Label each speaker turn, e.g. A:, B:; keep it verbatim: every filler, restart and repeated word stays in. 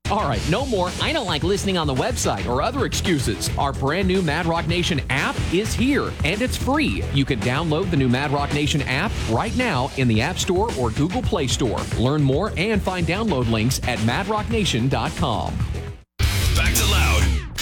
A: All right, no more "I don't like listening on the website" or other excuses. Our brand new Mad Rock Nation app is here, and it's free. You can download the new Mad Rock Nation app right now in the App Store or Google Play Store. Learn more and find download links at mad rock nation dot com.